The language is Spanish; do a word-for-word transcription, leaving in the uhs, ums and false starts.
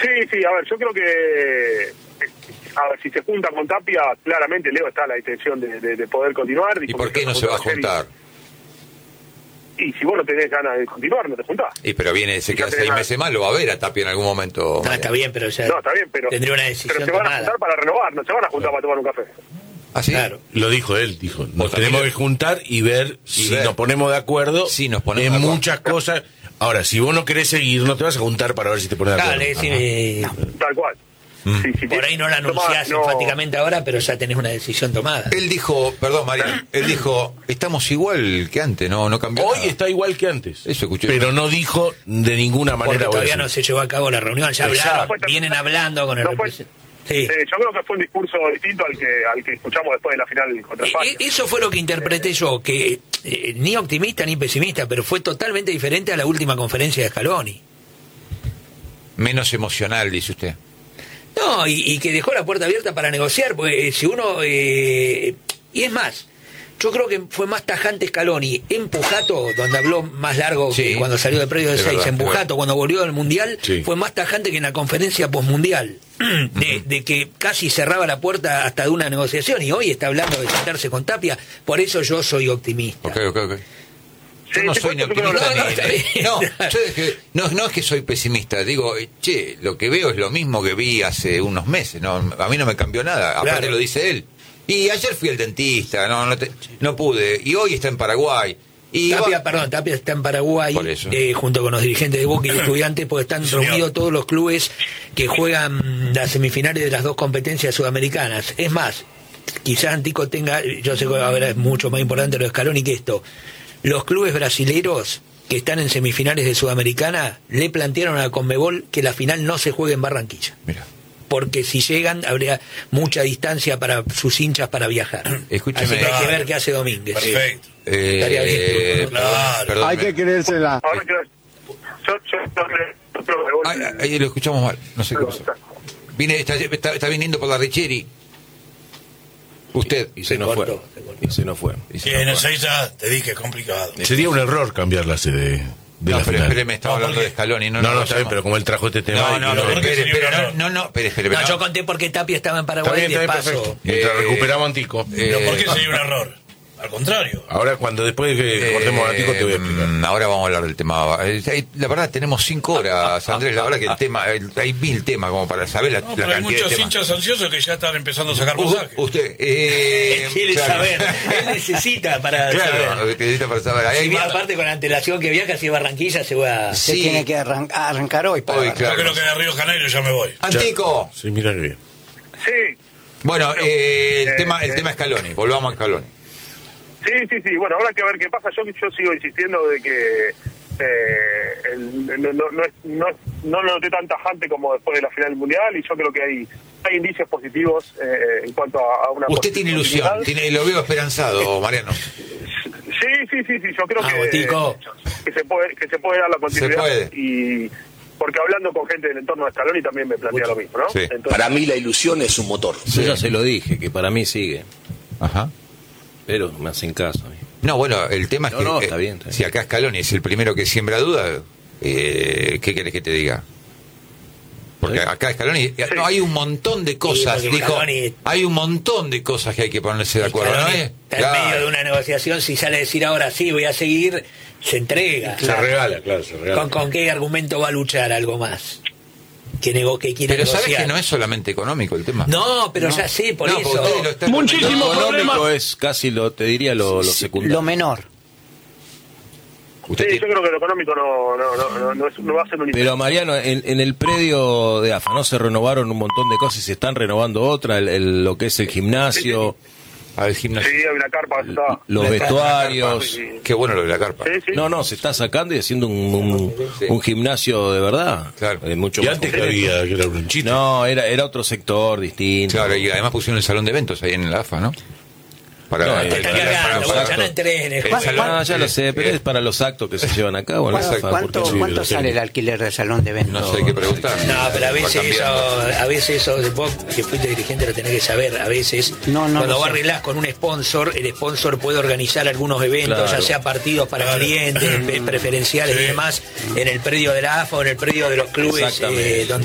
Sí, sí, a ver, yo creo que, a ver, si se junta con Tapia, claramente Leo está a la intención de, de, de poder continuar. ¿Y por qué no se va a juntar? Y, y si vos no tenés ganas de continuar, no te juntás. Y pero viene, se queda seis meses más, lo va a ver a Tapia en algún momento. No, está bien, pero ya no, está bien, pero, tendría una decisión pero se van tomada. a juntar para renovar, no se van a juntar para tomar un café. ¿Ah, sí? Claro. Lo dijo él, dijo, nos tenemos que juntar y ver y si ver. nos ponemos de acuerdo sí, nos ponemos en de acuerdo. muchas cosas. Ahora, si vos no querés seguir, no te vas a juntar para ver si te pones de acuerdo. Dale, sí, no, tal cual. Mm. Sí, sí, por ahí no la anunciás no. enfáticamente ahora, pero ya tenés una decisión tomada. Él dijo, perdón María, él dijo, estamos igual que antes, no no cambió Hoy nada. está igual que antes. Eso escuché. Pero no dijo de ninguna manera. Porque todavía no se llevó a cabo la reunión, ya hablaron, Exacto. vienen hablando con el No fue, representante. Sí. Eh, yo creo que fue un discurso distinto al que al que escuchamos después de la final contra España. E- Eso fue lo que interpreté yo, que eh, ni optimista ni pesimista, pero fue totalmente diferente a la última conferencia de Scaloni. Menos emocional, dice usted. No, y, y que dejó la puerta abierta para negociar, porque eh, si uno... Eh, y es más, yo creo que fue más tajante Scaloni en Pujato, donde habló más largo Sí, que cuando salió del predio de es seis, verdad, en Pujato, cuando volvió del Mundial, Sí. fue más tajante que en la conferencia posmundial, de, de que casi cerraba la puerta hasta de una negociación, y hoy está hablando de sentarse con Tapia, por eso yo soy optimista. Ok, ok, ok. Yo Sí, no sí, soy ni por eso creo optimista que no, ni... no, está bien. No, yo es que, no, no es que soy pesimista, digo, eh, che, lo que veo es lo mismo que vi hace unos meses, no, a mí no me cambió nada, aparte Claro. lo dice él. Y ayer fui al dentista, no no, te- no pude, y hoy está en Paraguay. Y Tapia, va- perdón, Tapia está en Paraguay, Por eso. eh, junto con los dirigentes de Boca y Estudiantes, porque están Señor. reunidos todos los clubes que juegan las semifinales de las dos competencias sudamericanas. Es más, quizás Antico tenga, yo sé que ahora es mucho más importante lo de Scaloni que esto, los clubes brasileros que están en semifinales de Sudamericana le plantearon a Conmebol que la final no se juegue en Barranquilla, Mira, porque si llegan habría mucha distancia para sus hinchas para viajar. Escúcheme. Así que hay que Claro. ver qué hace Domínguez. Perfecto. eh, Estaría bien. eh, Claro. perdón, Hay me- que creérsela. Ahora que yo, yo, yo, yo creo que Ay, ay, ay, lo escuchamos mal, no sé qué pasó. Viene, está, está, está viniendo por la Richieri. Usted. Y se Se nos fue. cortó, se cortó. Y se nos fue. Y se Y en nos el fue. seis ya te dije, es complicado. Sería un error cambiar la sede de No, la pero final. espéreme, estaba No, hablando porque- de Scaloni. No, No, no, no, no, está bien, pero como él trajo este tema... No, y no, no, ¿por qué espere, sería espere, un no, error? no, no, espere, espere, No, no. yo conté porque Tapia estaba en Está Paraguay bien, de está bien, paso. perfecto. Mientras Eh, recuperamos a Antico. ¿Pero por qué Eh, sería un error? Al contrario. Ahora, cuando después de que cortemos a Antico, te voy a explicar. Mm, Ahora vamos a hablar del tema. Eh, hay- La verdad, tenemos cinco horas, Andrés. La verdad que el tema, el- hay mil temas como para saber la, No, la pero hay cantidad de muchos temas. hinchas ansiosos que ya están empezando a sacar U- pasajes. usted, eh, Quiere claro. saber, él necesita para Claro, saber. que necesita para saber. Ahí Sí, va- aparte con la antelación que viaja, si Barranquilla se va. Se Sí. tiene que arran- arrancar hoy para Hoy, Yo claro. creo que de Río Janeiro ya me voy. Antico. Sí, mira que bien. Sí, Bueno, eh, el Eh, tema, el eh. tema Scaloni. Volvamos a Scaloni. sí, sí, sí. Bueno, habrá que ver qué pasa. Yo, yo sigo insistiendo de que eh, el- no, no, no, es- no, no lo noté tan tajante como después de la final del Mundial, y yo creo que hay, hay indicios positivos eh, en cuanto a, a una... Usted tiene ilusión, continuidad. tiene, lo veo esperanzado, Mariano. Sí, sí, sí, sí, yo creo Ah, que, Botico. que se puede que se puede dar la continuidad. puede. Y porque hablando con gente del entorno de Scaloni también me plantea lo mismo, ¿no? Sí. Entonces, Para mí la ilusión es un motor. Sí. Yo ya se lo dije, que para mí sigue, Ajá. pero me hacen caso. a mí. No, bueno, el tema es No, que no, eh, está bien, está bien. si acá Scaloni es el primero que siembra duda, eh, ¿qué querés que te diga? Porque Sí. acá Scaloni, no, hay un montón de cosas, porque dijo, Scaloni- hay un montón de cosas que hay que ponerse de acuerdo, ¿no Scaloni es? está en Claro. medio de una negociación, si sale a decir ahora sí, voy a seguir, se entrega. Se regala, claro, se regala. ¿Con, ¿Con qué argumento va a luchar algo más? Que, nego que quiere Pero sabes negociar. que no es solamente económico el tema. No, pero ya sé, por No, porque eso. ustedes lo están- Muchísimo Lo económico problema. es casi, lo te diría, lo, lo secundario. Lo menor. Usted sí, tiene- yo creo que lo económico no no no no, no, es- no va a ser un Pero Mariano, en, en el predio de A F A no se renovaron un montón de cosas y se están renovando otra, el, el- lo que es el gimnasio, al gimnasio. Sí, hay una carpa que está... los está- vestuarios. Sí, Qué bueno lo de la carpa. sí, sí. No, no, se está sacando y haciendo un, un, un gimnasio de verdad. Claro. Eh, mucho Y más antes que completo. había, que era un chiste. No, era, era otro sector distinto. Claro, y además pusieron el salón de eventos ahí en la A F A, ¿no? Para, No, para- Te está para- cagando, para- vos ya no entrenes. El Juan. salón- Ah, ya lo sé, pero eh, es para los actos que se llevan a cabo. en la ¿Cuánto, A F A, cuánto, porque- cuánto sí, sale sí. el alquiler del salón de eventos? No sé, hay que preguntar. No, pero a Va veces eso, cambiando. a veces eso, vos que fuiste dirigente lo tenés que saber, a veces No, no cuando lo vos sé. arreglás con un sponsor, el sponsor puede organizar algunos eventos, Claro. ya sea partidos para clientes, pe- preferenciales Sí. y demás, en el predio de la A F A o en el predio de los clubes Exactamente. eh, donde